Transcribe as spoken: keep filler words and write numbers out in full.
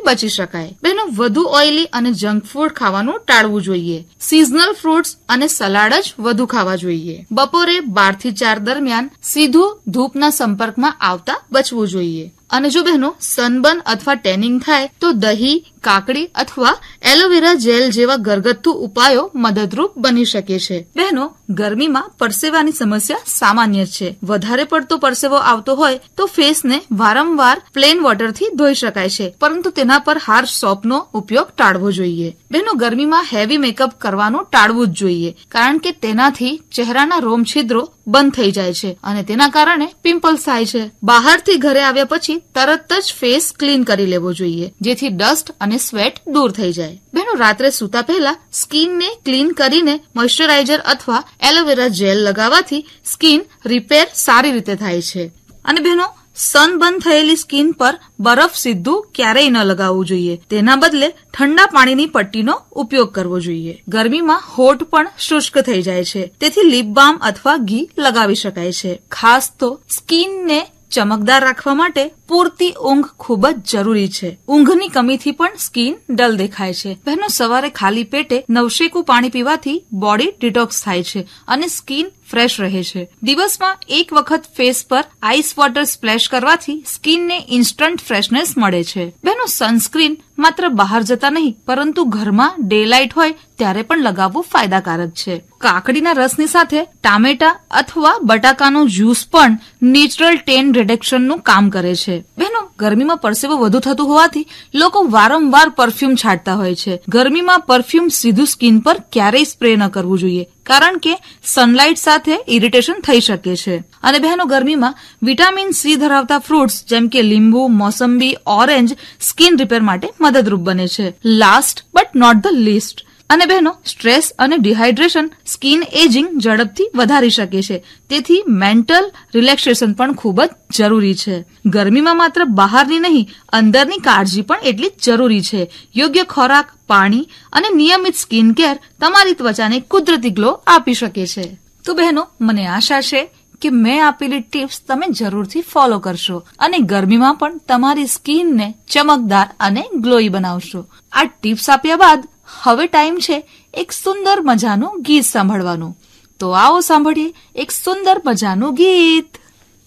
બચી શકાય. બહેનો, વધુ ઓઇલી અને જંક ફૂડ ખાવાનું ટાળવું જોઈએ. સિઝનલ ફ્રૂટ્સ અને સલાડ જ વધુ ખાવા જોઈએ. બપોરે બાર થી ચાર દરમિયાન સીધું ધૂપના સંપર્કમાં આવતા બચવું જોઈએ. અને જો બહેનો સનબર્ન અથવા ટેનિંગ થાય તો દહીં, કાકડી અથવા એલોવેરા જેલ જેવા ઘરગથ્થુ ઉપાયો મદદરૂપ બની શકે છે. બહેનો, ગરમીમાં પરસેવાની સમસ્યા સામાન્ય છે. વધારે પડતો પરસેવો આવતો હોય તો ફેસને વારંવાર પ્લેન વોટરથી ધોઈ શકાય છે, પરંતુ તેના પર હાર્શ સોપનો ઉપયોગ ટાળવો જોઈએ. બહેનો, ગરમીમાં હેવી મેકઅપ કરવાનું ટાળવું જ જોઈએ, કારણ કે તેનાથી ચહેરાના રોમ છિદ્રો બંધ થઈ જાય છે અને તેના કારણે પિમ્પલ્સ થાય છે. બહારથી ઘરે આવ્યા પછી તરત જ ફેસ ક્લીન કરી લેવો જોઈએ, જેથી ડસ્ટ અને સ્વેટ દૂર થઈ જાય. બહેનો, રાત્રે સૂતા પહેલા સ્કિનને ક્લીન કરીને મોઇશ્ચરાઇઝર અથવા એલોવેરા જેલ લગાવવાથી સ્કિન રિપેર સારી રીતે થાય છે. અને બહેનો, સનબર્ન થયેલી સ્કિન પર બરફ સીધું ક્યારેય ન લગાવવું જોઈએ. તેના બદલે ઠંડા પાણીની પટ્ટીનો ઉપયોગ કરવો જોઈએ. ગરમીમાં હોઠ પણ શુષ્ક થઈ જાય છે, તેથી લિપ બામ અથવા ઘી લગાવી શકાય છે. ખાસ તો સ્કિનને ચમકદાર રાખવા માટે પૂરતી ઊંઘ ખૂબ જ જરૂરી છે. ઊંઘની કમીથી પણ સ્કિન ડલ દેખાય છે. બહેનો, સવારે ખાલી પેટે નવશેકું પાણી પીવાથી બોડી ડિટોક્સ થાય છે અને સ્કિન ફ્રેશ રહે છે. દિવસમાં એક વખત ફેસ પર આઈસ વોટર સ્પ્લેશ કરવાથી સ્કિનને ઇન્સ્ટન્ટ ફ્રેશનેસ મળે છે. બહેનો, સનસ્ક્રીન માત્ર બહાર જતા નહીં, પરંતુ ઘરમાં ડે લાઇટ હોય ત્યારે પણ લગાવવું ફાયદાકારક છે. કાકડીના રસની સાથે ટામેટા અથવા બટાકાનો જ્યુસ પણ નેચરલ ટેન રિડક્શનનું કામ કરે છે. બહેનો, ગરમીમાં પરસેવો વધુ થતું હોવાથી લોકો વારંવાર પરફ્યુમ છાંટતા હોય છે. ગરમીમાં પરફ્યુમ સીધું સ્કિન પર ક્યારેય સ્પ્રે ન કરવું જોઈએ, કારણ કે સનલાઇટ સાથે ઇરિટેશન થઈ શકે છે. અને બહેનો, ગરમીમાં વિટામિન સી ધરાવતા ફ્રૂટ્સ જેમ કે લીંબુ, મોસંબી, ઓરેન્જ સ્કિન રિપેર માટે મદદરૂપ બને છે. Last but not the list, અને બહેનો, સ્ટ્રેસ અને ડિહાઇડ્રેશન સ્કિન એજિંગ ઝડપથી વધારી શકે છે, તેથી મેન્ટલ રિલેક્સેશન પણ ખૂબ જ જરૂરી છે. ગરમીમાં માત્ર બહારની નહીં, અંદરની કાળજી પણ એટલી જ જરૂરી છે. યોગ્ય ખોરાક, પાણી અને નિયમિત સ્કિન કેર તમારી ત્વચાને કુદરતી ગ્લો આપી શકે છે. તો બહેનો, મને આશા છે કે મેં આપેલી ટિપ્સ તમે જરૂરથી ફોલો કરશો અને ગરમીમાં પણ તમારી સ્કિનને ચમકદાર અને ગ્લોઈ બનાવશો. આ ટિપ્સ આપ્યા બાદ હવે ટાઈમ છે એક સુંદર મજાનું ગીત સાંભળવાનું. તો આવો સાંભળીએ એક સુંદર મજાનું ગીત.